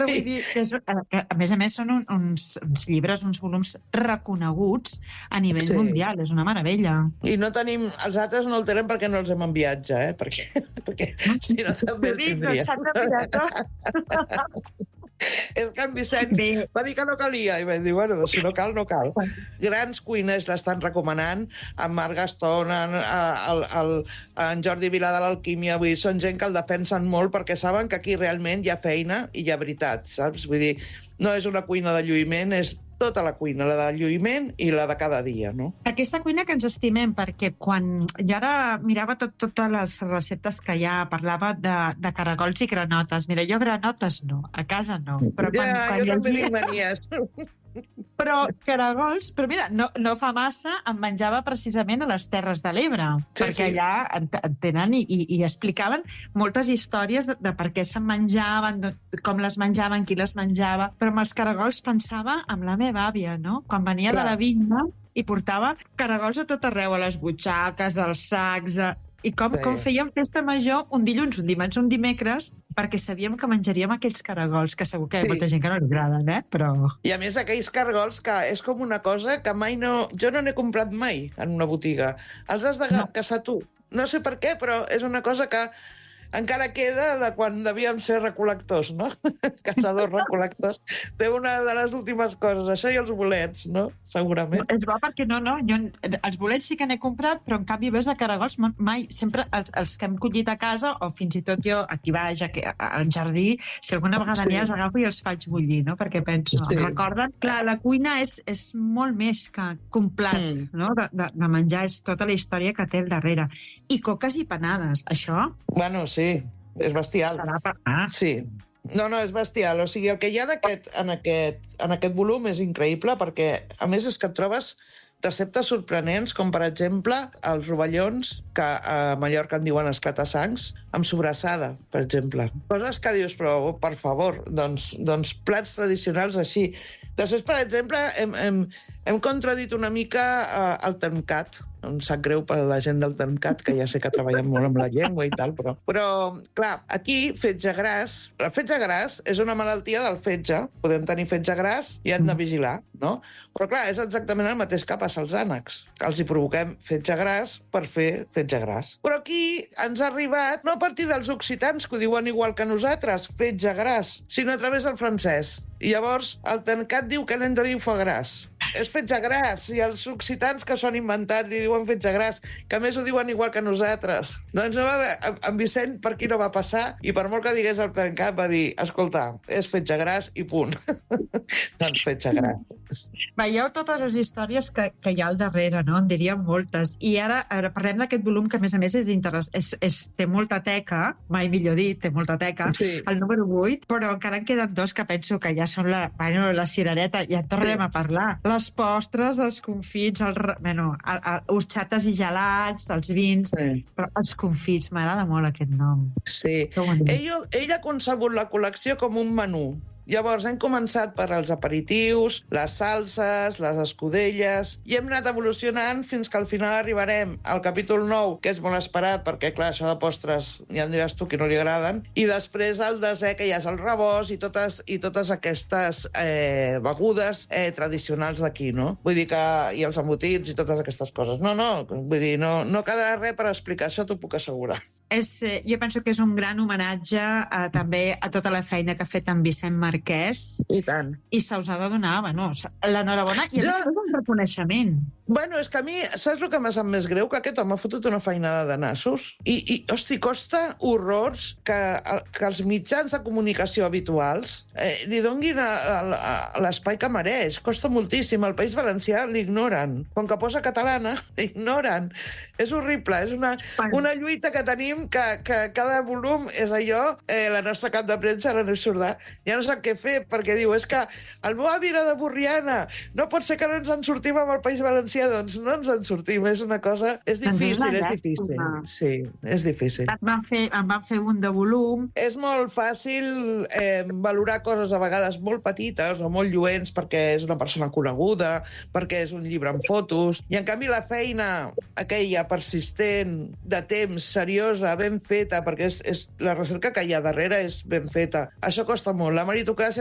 Vull dir que, que a més són uns llibres, uns volums reconeguts a nivell mundial. És una meravella. I no tenim... Els altres no el tenen perquè no els hem enviat ja, perquè si no també el tindria. És que en Vicenç va dir que no calia i vaig dir, bueno, si no cal, no cal. Grans cuiners l'estan recomanant, en Marc Gaston, en Jordi Vilà de l'Alquímia, vull dir, són gent que el defensen molt perquè saben que aquí realment hi ha feina i hi ha veritat, saps? Vull dir, no és una cuina de lluïment, és tota la cuina, la de lluïment i la de cada dia, no? Aquesta cuina que ens estimem, perquè quan jo ara mirava totes les receptes que hi ha, parlava de caragols i granotes. Mira, jo granotes no, a casa no. Però quan jo també tinc manies. Però caragols, però mira, no fa massa em menjava precisament a les Terres de l'Ebre, perquè allà tenen i explicaven moltes històries de per què se'n menjaven, com les menjaven, qui les menjava, però amb els caragols pensava en la meva àvia, no? Quan venia de la vinya i portava caragols a tot arreu, a les butxaques, als sacs... I com fèiem festa major un dilluns, un dimarts, un dimecres, perquè sabíem que menjaríem aquells caragols, que segur que hi ha molta gent que no li agraden, però... I a més, aquells caragols que és com una cosa que mai no... Jo no n'he comprat mai en una botiga. Els has de caçar tu. No sé per què, però és una cosa que encara queda de quan devíem ser recol·lectors, no? Caçadors-recol·lectors. Té una de les últimes coses, això i els bolets, no? Segurament. És bo perquè jo els bolets sí que n'he comprat, però en canvi ves de caragols mai. Sempre els que hem collit a casa, o fins i tot jo aquí baix, al jardí, si alguna vegada n'hi ha, els agafo i els faig bullir, no? Perquè penso, em recorden... Clar, la cuina és molt més que un plat, no? De menjar, és tota la història que té al darrere. I coques i panades, això... Bueno, sí, és bestial. Sí. No, és bestial. O sigui, el que hi ha en aquest volum és increïble perquè, a més, és que et trobes receptes sorprenents, com per exemple els rovellons, que a Mallorca en diuen esclatassancs, amb sobrassada, per exemple. Coses que dius, però, per favor, doncs plats tradicionals així. Després, per exemple, hem contradit una mica el termcat. Em sap greu per la gent del termcat, que ja sé que treballem molt amb la llengua i tal, però clar, aquí fetge gras... El fetge gras és una malaltia del fetge. Podem tenir fetge gras i hem de vigilar, no? Però clar, és exactament el mateix que passa als ànecs. Els hi provoquem fetge gras per fer fetge gras. Però aquí ens ha arribat, no a partir dels occitans, que ho diuen igual que nosaltres, fetge gras, sinó a través del francès. I llavors el termcat diu que n'hem de dir foie gras. És fetge gras, i els occitans que s'ho han inventat li diuen fetge gras, que a més ho diuen igual que nosaltres. Doncs en Vicent per aquí no va passar, i per molt que digués el termcat va dir, escolta, és fetge gras i punt. Doncs fetge gras. Veieu totes les històries que hi ha al darrere, no? En diríem moltes. I ara parlem d'aquest volum que, a més, té molta teca, mai millor dit, té molta teca, el número 8, però encara en queden dos que penso que ja són la cirereta, ja en tornem a parlar. Les postres, els confits, horxates i gelats, els vins, però els confits, m'agrada molt aquest nom. Sí, ell ha concebut la col·lecció com un menú. Llavors hem començat per als aperitius, les salses, les escudelles, i hem anat evolucionant fins que al final arribarem al capítol 9, que és molt esperat, perquè clar, això de postres ja em diràs tu que no li agraden, i després el desè, que ja és el rebost i totes aquestes begudes tradicionals d'aquí, no? Vull dir que... i els embotits i totes aquestes coses. Vull dir, no quedarà res per explicar, això t'ho puc assegurar. Jo penso que és un gran homenatge també a tota la feina que ha fet en Vicent Marquès. I tant. I se us ha de donar, l'enhorabona i a més un reconeixement. Bueno, és que a mi, saps el que m'ha sap més greu? Que aquest home ha fotut una feinada de nassos i hosti, costa horrors que els mitjans de comunicació habituals li donguin l'espai que mereix. Costa moltíssim. El País Valencià l'ignoren. Com que posa catalana, l'ignoren. És horrible. És una lluita que tenim que cada volum és allò, la nostra cap de premsa, la Neus Jordà, ja no sap què fer, perquè diu, és que el meu avi era de Borriana, no pot ser que no ens en sortim amb el País Valencià experiència, doncs no ens en sortim. És una cosa... És difícil, és difícil. Sí, és difícil. Em van fer un de volum. És molt fàcil valorar coses a vegades molt petites o molt lluents perquè és una persona coneguda, perquè és un llibre amb fotos, i en canvi la feina aquella persistent, de temps, seriosa, ben feta, perquè la recerca que hi ha darrere és ben feta. Això costa molt. La meritocràcia